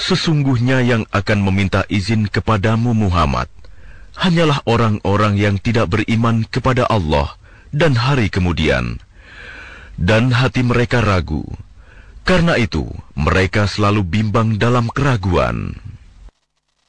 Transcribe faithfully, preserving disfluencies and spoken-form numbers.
Sesungguhnya yang akan meminta izin kepadamu Muhammad hanyalah orang-orang yang tidak beriman kepada Allah dan hari kemudian, dan hati mereka ragu. Karena itu mereka selalu bimbang dalam keraguan.